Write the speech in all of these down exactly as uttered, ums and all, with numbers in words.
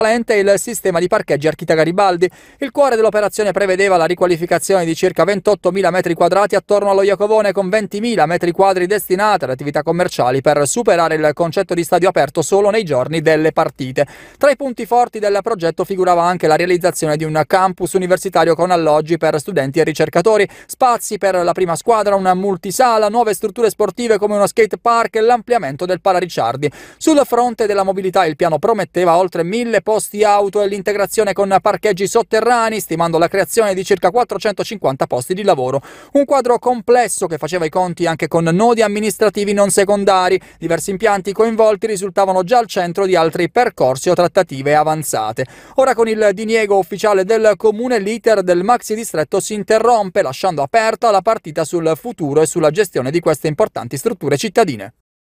il sistema di parcheggi Archita Garibaldi. Il cuore dell'operazione prevedeva la riqualificazione di circa ventottomila metri quadrati attorno allo Iacovone, con ventimila metri quadri destinati alle attività commerciali per superare il concetto di stadio aperto solo nei giorni delle partite. Tra i punti forti del progetto figurava anche la realizzazione di un campus universitario con alloggi per studenti e ricercatori, spazi per la prima squadra, una multisala, nuove strutture sportive come uno skate park e l'ampliamento del Pala Ricciardi. Sul fronte della mobilità il piano prometteva oltre mille posti auto e l'integrazione con parcheggi sotterranei, stimando la creazione di circa quattrocentocinquanta posti di lavoro. Un quadro complesso che faceva i conti anche con nodi amministrativi non secondari. Diversi impianti coinvolti risultavano già al centro di altri percorsi o trattative avanzate. Ora, con il diniego ufficiale del comune, l'iter del maxi distretto si interrompe, lasciando aperta la partita sul futuro e sulla gestione di queste importanti strutture cittadine.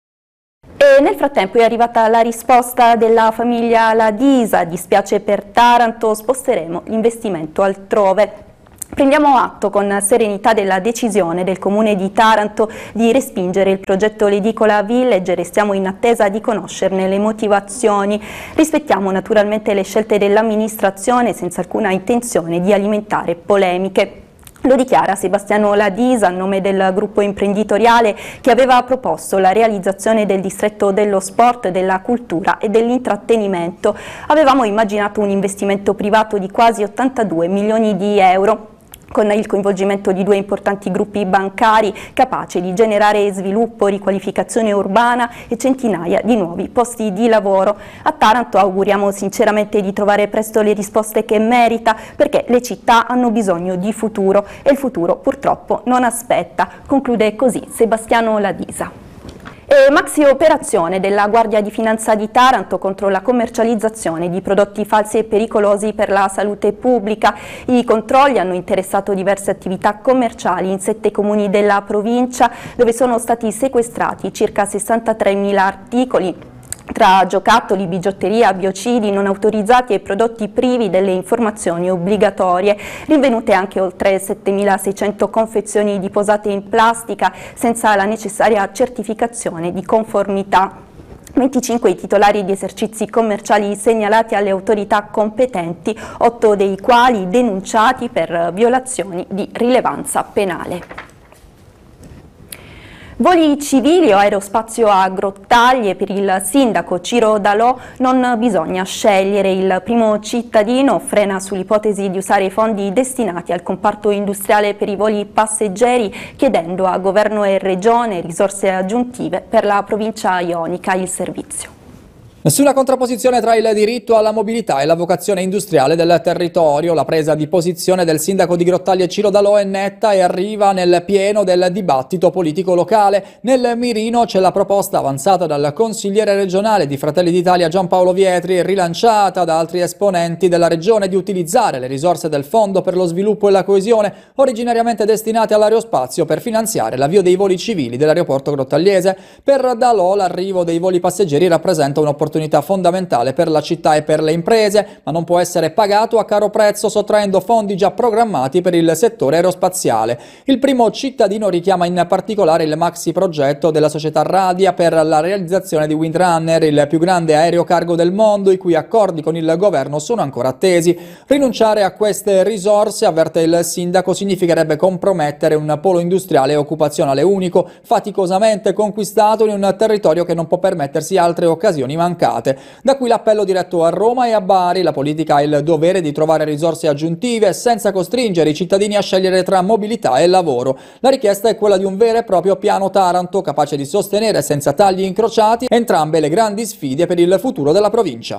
E nel frattempo è arrivata la risposta della famiglia Ladisa: dispiace per Taranto, sposteremo l'investimento altrove. Prendiamo atto con serenità della decisione del Comune di Taranto di respingere il progetto L'Edicola Village e restiamo in attesa di conoscerne le motivazioni. Rispettiamo naturalmente le scelte dell'amministrazione senza alcuna intenzione di alimentare polemiche. Lo dichiara Sebastiano Ladisa a nome del gruppo imprenditoriale che aveva proposto la realizzazione del distretto dello sport, della cultura e dell'intrattenimento. Avevamo immaginato un investimento privato di quasi ottantadue milioni di euro, con il coinvolgimento di due importanti gruppi bancari, capace di generare sviluppo, riqualificazione urbana e centinaia di nuovi posti di lavoro. A Taranto auguriamo sinceramente di trovare presto le risposte che merita, perché le città hanno bisogno di futuro e il futuro purtroppo non aspetta. Conclude così Sebastiano Ladisa. E maxi operazione della Guardia di Finanza di Taranto contro la commercializzazione di prodotti falsi e pericolosi per la salute pubblica. I controlli hanno interessato diverse attività commerciali in sette comuni della provincia, dove sono stati sequestrati circa sessantatremila articoli tra giocattoli, bigiotteria, biocidi non autorizzati e prodotti privi delle informazioni obbligatorie. Rinvenute anche oltre settemilaseicento confezioni di posate in plastica senza la necessaria certificazione di conformità. venticinque i titolari di esercizi commerciali segnalati alle autorità competenti, otto dei quali denunciati per violazioni di rilevanza penale. Voli civili o aerospazio a Grottaglie: per il sindaco Ciro Dalò non bisogna scegliere. Il primo cittadino frena sull'ipotesi di usare i fondi destinati al comparto industriale per i voli passeggeri, chiedendo a governo e regione risorse aggiuntive per la provincia ionica. Il servizio. Nessuna contrapposizione tra il diritto alla mobilità e la vocazione industriale del territorio. La presa di posizione del sindaco di Grottaglie Ciro Dalò è netta e arriva nel pieno del dibattito politico locale. Nel mirino c'è la proposta avanzata dal consigliere regionale di Fratelli d'Italia Giampaolo Vietri, rilanciata da altri esponenti della regione, di utilizzare le risorse del Fondo per lo sviluppo e la coesione, originariamente destinate all'aerospazio, per finanziare l'avvio dei voli civili dell'aeroporto grottagliese. Per Dalò l'arrivo dei voli passeggeri rappresenta un'opportunità fondamentale per la città e per le imprese, ma non può essere pagato a caro prezzo sottraendo fondi già programmati per il settore aerospaziale. Il primo cittadino richiama in particolare il maxi progetto della società Radia per la realizzazione di Windrunner, il più grande aereo cargo del mondo, i cui accordi con il governo sono ancora attesi. Rinunciare a queste risorse, avverte il sindaco, significherebbe compromettere un polo industriale e occupazionale unico, faticosamente conquistato in un territorio che non può permettersi altre occasioni mancate. Da qui l'appello diretto a Roma e a Bari. La politica ha il dovere di trovare risorse aggiuntive senza costringere i cittadini a scegliere tra mobilità e lavoro. La richiesta è quella di un vero e proprio piano Taranto, capace di sostenere senza tagli incrociati entrambe le grandi sfide per il futuro della provincia.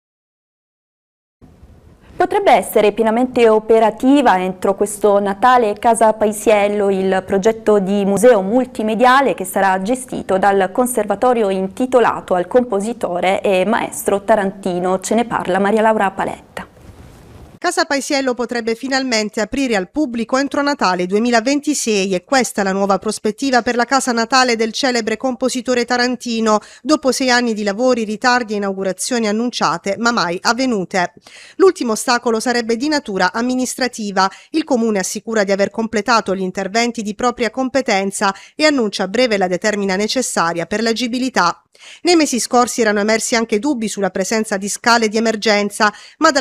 Potrebbe essere pienamente operativa entro questo Natale Casa Paisiello, il progetto di museo multimediale che sarà gestito dal conservatorio intitolato al compositore e maestro tarantino. Ce ne parla Maria Laura Paletta. Casa Paisiello potrebbe finalmente aprire al pubblico entro Natale duemilaventisei e questa è la nuova prospettiva per la casa natale del celebre compositore tarantino, dopo sei anni di lavori, ritardi e inaugurazioni annunciate ma mai avvenute. L'ultimo ostacolo sarebbe di natura amministrativa. Il Comune assicura di aver completato gli interventi di propria competenza e annuncia a breve la determina necessaria per l'agibilità. Nei mesi scorsi erano emersi anche dubbi sulla presenza di scale di emergenza, ma dalla